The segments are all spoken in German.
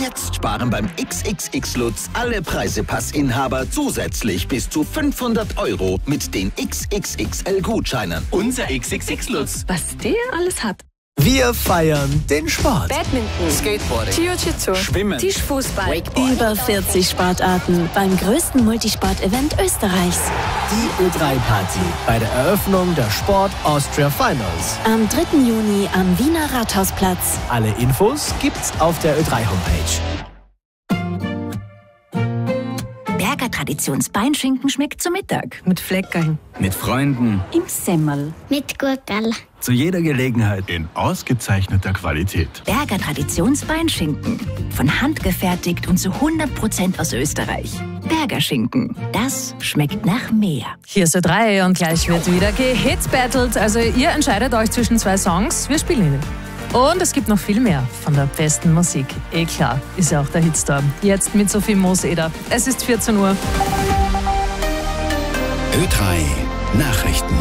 Jetzt sparen beim XXX Lutz alle Preisepassinhaber zusätzlich bis zu 500 € mit den XXXL-Gutscheinen. Unser XXX Lutz. Was der alles hat. Wir feiern den Sport. Badminton, Skateboarding, Jiu-Jitsu, Schwimmen, Tischfußball, Wakeboard. Über 40 Sportarten beim größten Multisport-Event Österreichs. Die Ö3-Party bei der Eröffnung der Sport Austria Finals. Am 3. Juni am Wiener Rathausplatz. Alle Infos gibt's auf der Ö3-Homepage. Berger Traditionsbeinschinken schmeckt zu Mittag. mit Fleckerl, Mit Freunden, Im Semmel. Mit Gurkel. zu jeder Gelegenheit. In ausgezeichneter Qualität. Berger Traditionsbeinschinken. Von Hand gefertigt und zu 100% aus Österreich. Berger Schinken. Das schmeckt nach mehr. Hier ist Ö3 und gleich wird wieder gehitbattelt. Also ihr entscheidet euch zwischen zwei Songs, wir spielen ihn. Und es gibt noch viel mehr von der besten Musik. Eh klar, ist ja auch der Hitstorm. Jetzt mit Sophie Mooseder. Es ist 14 Uhr. Ö3 Nachrichten.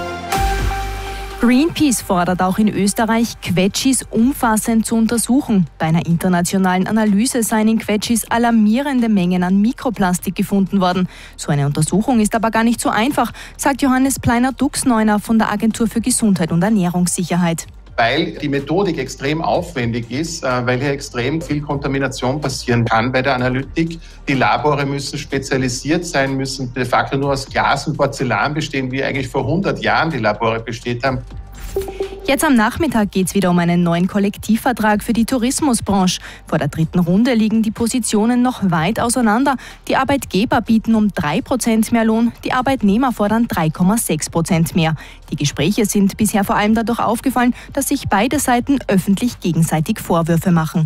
Greenpeace fordert auch in Österreich, Quetschis umfassend zu untersuchen. Bei einer internationalen Analyse seien in Quetschis alarmierende Mengen an Mikroplastik gefunden worden. So eine Untersuchung ist aber gar nicht so einfach, sagt Johannes Pleiner-Duxneuner von der Agentur für Gesundheit und Ernährungssicherheit. Weil die Methodik extrem aufwendig ist, weil hier extrem viel Kontamination passieren kann bei der Analytik. Die Labore müssen spezialisiert sein, müssen de facto nur aus Glas und Porzellan bestehen, wie eigentlich vor 100 Jahren die Labore besteht haben. Jetzt am Nachmittag geht es wieder um einen neuen Kollektivvertrag für die Tourismusbranche. Vor der 3. Runde liegen die Positionen noch weit auseinander. Die Arbeitgeber bieten um 3% mehr Lohn, die Arbeitnehmer fordern 3,6% mehr. Die Gespräche sind bisher vor allem dadurch aufgefallen, dass sich beide Seiten öffentlich gegenseitig Vorwürfe machen.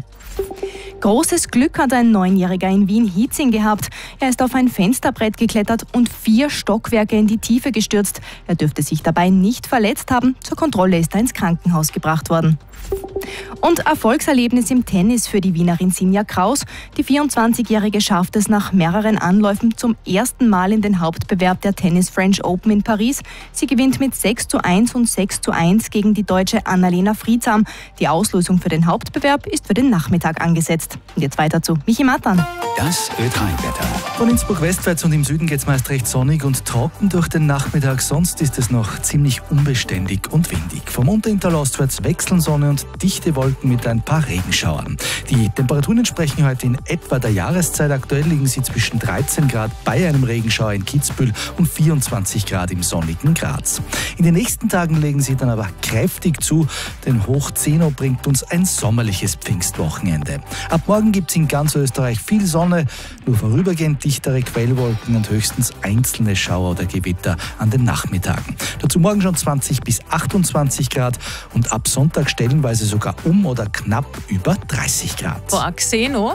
Großes Glück hat ein 9-Jähriger in Wien-Hietzing gehabt. Er ist auf ein Fensterbrett geklettert und 4 Stockwerke in die Tiefe gestürzt. Er dürfte sich dabei nicht verletzt haben. Zur Kontrolle ist er ins Krankenhaus gebracht worden. Und Erfolgserlebnis im Tennis für die Wienerin Sinja Kraus. Die 24-Jährige schafft es nach mehreren Anläufen zum ersten Mal in den Hauptbewerb der Tennis French Open in Paris. Sie gewinnt mit 6:1 und 6:1 gegen die Deutsche Annalena Friedsam. Die Auslosung für den Hauptbewerb ist für den Nachmittag angesetzt. Und jetzt weiter zu Michi Matan. Das Ö3-Wetter. Von Innsbruck westwärts und im Süden geht es meist recht sonnig und trocken durch den Nachmittag. Sonst ist es noch ziemlich unbeständig und windig. Vom Unterintal ostwärts wechseln Sonne und dichte Wolken mit ein paar Regenschauern. Die Temperaturen entsprechen heute in etwa der Jahreszeit. Aktuell liegen sie zwischen 13 Grad bei einem Regenschauer in Kitzbühel und 24 Grad im sonnigen Graz. In den nächsten Tagen legen sie dann aber kräftig zu, denn Hoch 10 bringt uns ein sommerliches Pfingstwochenende. Ab morgen gibt es in ganz Österreich viel Sonne, nur vorübergehend dichtere Quellwolken und höchstens einzelne Schauer oder Gewitter an den Nachmittagen. Dazu morgen schon 20 bis 28 Grad und ab Sonntag stellenweise sogar oder knapp über 30 Grad. Boah, Xeno?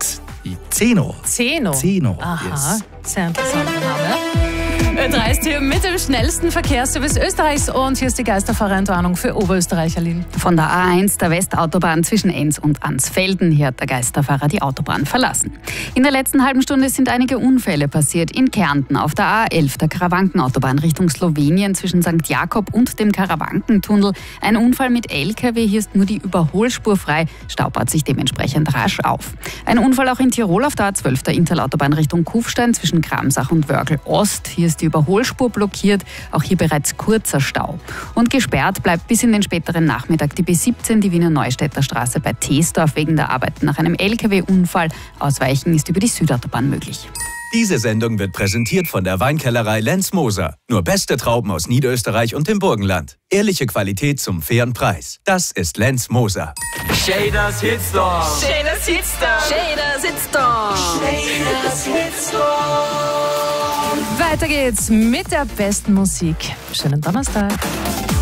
Zeno. Zeno. Aha, Yes. sehr interessanter Name. Ö3 ist hier mit dem schnellsten Verkehrsservice Österreichs und hier ist die Geisterfahrerentwarnung für Oberösterreich, Aline. Von der A1 der Westautobahn zwischen Enns und Ansfelden. Hier hat der Geisterfahrer die Autobahn verlassen. In der letzten halben Stunde sind einige Unfälle passiert. In Kärnten auf der A11, der Karawankenautobahn Richtung Slowenien zwischen St. Jakob und dem Karawankentunnel. Ein Unfall mit LKW, hier ist nur die Überholspur frei, staupert sich dementsprechend rasch auf. Ein Unfall auch in Tirol auf der A12, der Intalautobahn Richtung Kufstein zwischen Kramsach und Wörgl Ost. Hier ist die Überholspur blockiert, auch hier bereits kurzer Stau. Und gesperrt bleibt bis in den späteren Nachmittag die B17, die Wiener Neustädter Straße bei Teesdorf wegen der Arbeiten nach einem LKW-Unfall. Ausweichen ist über die Südautobahn möglich. Diese Sendung wird präsentiert von der Weinkellerei Lenz Moser. Nur beste Trauben aus Niederösterreich und dem Burgenland. Ehrliche Qualität zum fairen Preis. Das ist Lenz Moser. Shaders Hitstorm. Shaders Hitstorm. Shaders Hitstorm. Shaders Hitstorm. Weiter geht's mit der besten Musik. Schönen Donnerstag.